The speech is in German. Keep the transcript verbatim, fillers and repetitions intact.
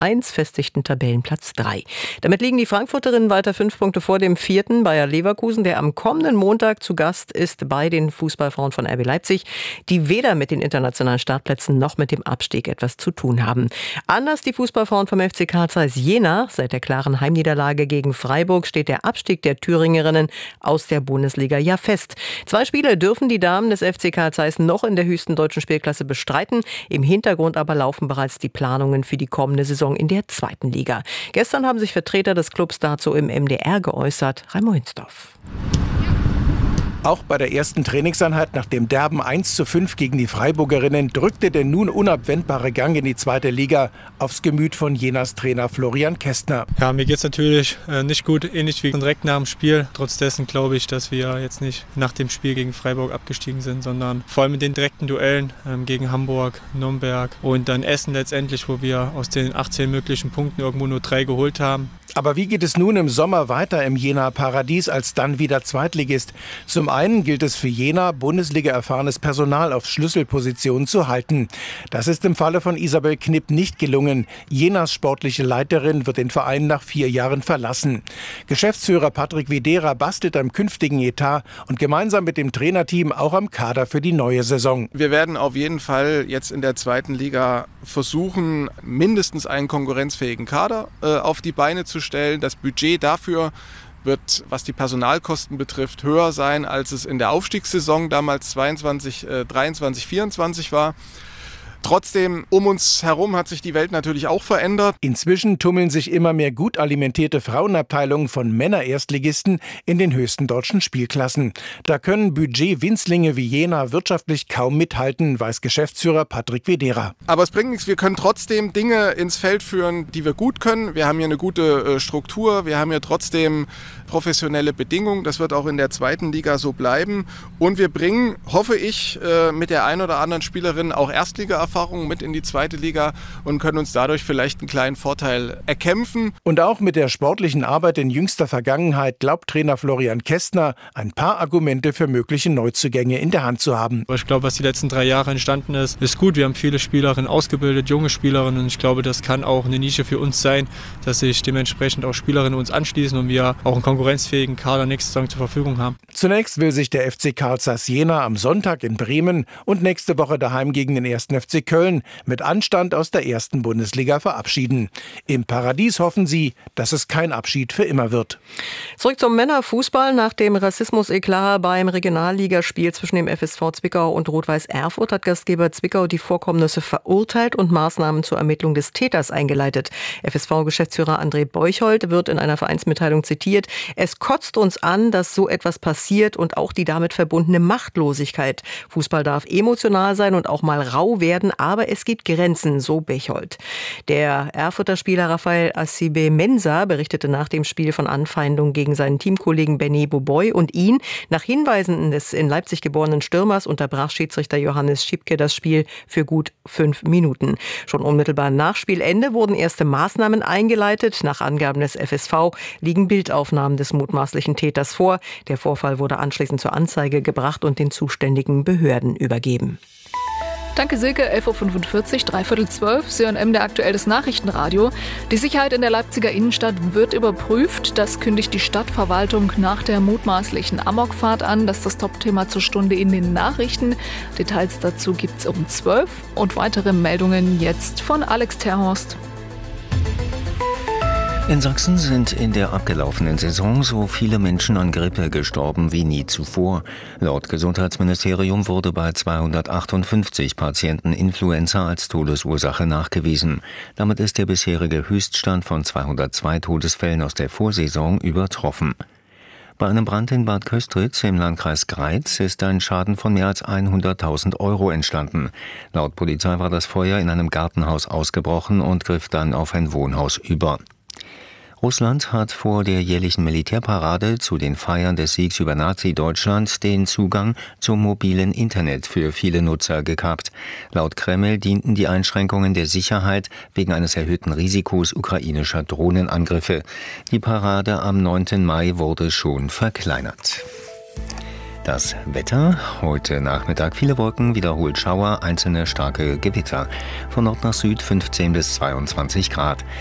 eins festigten Tabellenplatz drei. Damit liegen die Frankfurterinnen weiter fünf Punkte vor dem vierten Bayer Leverkusen, der am kommenden Montag zu Gast ist bei den Fußballfrauen von R B Leipzig, die weder mit den internationalen Startplätzen noch mit dem Abstieg etwas zu tun haben. Anders die Fußballfrauen vom F C Carl Zeiss Jena. Seit der klaren Heimniederlage gegen Freiburg steht der Abstieg der Thüringerinnen aus der Bundesliga ja fest. Zwei Spiele dürfen die Damen des F C Carl Zeiss noch in der höchsten deutschen Spielklasse bestreiten. Im Hintergrund aber laufen bereits die Planungen für die kommende Saison in der zweiten Liga. Gestern haben sich Vertreter des Clubs dazu im M D R geäußert. Raimo Hinsdorf. Auch bei der ersten Trainingseinheit nach dem derben eins zu fünf gegen die Freiburgerinnen drückte der nun unabwendbare Gang in die zweite Liga aufs Gemüt von Jenas Trainer Florian Kästner. Ja, mir geht es natürlich äh, nicht gut, ähnlich wie direkt nach dem Spiel. Trotz dessen glaube ich, dass wir jetzt nicht nach dem Spiel gegen Freiburg abgestiegen sind, sondern vor allem in den direkten Duellen ähm, gegen Hamburg, Nürnberg und dann Essen letztendlich, wo wir aus den achtzehn möglichen Punkten irgendwo nur drei geholt haben. Aber wie geht es nun im Sommer weiter im Jenaer Paradies als dann wieder Zweitligist? Zum einen gilt es für Jena, Bundesliga-erfahrenes Personal auf Schlüsselpositionen zu halten. Das ist im Falle von Isabel Knipp nicht gelungen. Jenas sportliche Leiterin wird den Verein nach vier Jahren verlassen. Geschäftsführer Patrick Videra bastelt am künftigen Etat und gemeinsam mit dem Trainerteam auch am Kader für die neue Saison. Wir werden auf jeden Fall jetzt in der zweiten Liga versuchen, mindestens einen konkurrenzfähigen Kader äh, auf die Beine zu stellen. Das Budget dafür wird, was die Personalkosten betrifft, höher sein, als es in der Aufstiegssaison damals zweiundzwanzig, dreiundzwanzig, vierundzwanzig war. Trotzdem, um uns herum hat sich die Welt natürlich auch verändert. Inzwischen tummeln sich immer mehr gut alimentierte Frauenabteilungen von Männer-Erstligisten in den höchsten deutschen Spielklassen. Da können Budget-Winzlinge wie Jena wirtschaftlich kaum mithalten, weiß Geschäftsführer Patrick Videra. Aber es bringt nichts, wir können trotzdem Dinge ins Feld führen, die wir gut können. Wir haben hier eine gute Struktur, wir haben hier trotzdem professionelle Bedingungen. Das wird auch in der zweiten Liga so bleiben. Und wir bringen, hoffe ich, mit der einen oder anderen Spielerin auch Erstliga-Erfahrungen mit in die zweite Liga und können uns dadurch vielleicht einen kleinen Vorteil erkämpfen. Und auch mit der sportlichen Arbeit in jüngster Vergangenheit glaubt Trainer Florian Kästner, ein paar Argumente für mögliche Neuzugänge in der Hand zu haben. Ich glaube, was die letzten drei Jahre entstanden ist, ist gut. Wir haben viele Spielerinnen ausgebildet, junge Spielerinnen, und ich glaube, das kann auch eine Nische für uns sein, dass sich dementsprechend auch Spielerinnen uns anschließen und wir auch einen konkurrenzfähigen Kader nächste Saison zur Verfügung haben. Zunächst will sich der F C Carl Zeiss Jena am Sonntag in Bremen und nächste Woche daheim gegen den ersten F C Köln mit Anstand aus der ersten Bundesliga verabschieden. Im Paradies hoffen sie, dass es kein Abschied für immer wird. Zurück zum Männerfußball. Nach dem Rassismus-Eklat beim Regionalligaspiel zwischen dem F S V Zwickau und Rot-Weiß Erfurt hat Gastgeber Zwickau die Vorkommnisse verurteilt und Maßnahmen zur Ermittlung des Täters eingeleitet. F S V-Geschäftsführer André Beuchold wird in einer Vereinsmitteilung zitiert: Es kotzt uns an, dass so etwas passiert und auch die damit verbundene Machtlosigkeit. Fußball darf emotional sein und auch mal rau werden, aber es gibt Grenzen, so Beuchold. Der Erfurter Spieler Raphael Assibe-Mensah berichtete nach dem Spiel von Anfeindungen gegen seinen Teamkollegen Benny Boboy und ihn. Nach Hinweisen des in Leipzig geborenen Stürmers unterbrach Schiedsrichter Johannes Schiepke das Spiel für gut fünf Minuten. Schon unmittelbar nach Spielende wurden erste Maßnahmen eingeleitet. Nach Angaben des F S V liegen Bildaufnahmen des mutmaßlichen Täters vor. Der Vorfall wurde anschließend zur Anzeige gebracht und den zuständigen Behörden übergeben. Danke Silke, elf Uhr fünfundvierzig, dreiviertel zwölf, Sie hören M D R aktuell das Nachrichtenradio. Die Sicherheit in der Leipziger Innenstadt wird überprüft. Das kündigt die Stadtverwaltung nach der mutmaßlichen Amokfahrt an. Das ist das Topthema zur Stunde in den Nachrichten. Details dazu gibt's um zwölf und weitere Meldungen jetzt von Alex Terhorst. In Sachsen sind in der abgelaufenen Saison so viele Menschen an Grippe gestorben wie nie zuvor. Laut Gesundheitsministerium wurde bei zweihundertachtundfünfzig Patienten Influenza als Todesursache nachgewiesen. Damit ist der bisherige Höchststand von zweihundertzwei Todesfällen aus der Vorsaison übertroffen. Bei einem Brand in Bad Köstritz im Landkreis Greiz ist ein Schaden von mehr als hunderttausend Euro entstanden. Laut Polizei war das Feuer in einem Gartenhaus ausgebrochen und griff dann auf ein Wohnhaus über. Russland hat vor der jährlichen Militärparade zu den Feiern des Siegs über Nazi-Deutschland den Zugang zum mobilen Internet für viele Nutzer gekappt. Laut Kreml dienten die Einschränkungen der Sicherheit wegen eines erhöhten Risikos ukrainischer Drohnenangriffe. Die Parade am neunten Mai wurde schon verkleinert. Das Wetter: Heute Nachmittag viele Wolken, wiederholt Schauer, einzelne starke Gewitter. Von Nord nach Süd fünfzehn bis zweiundzwanzig Grad.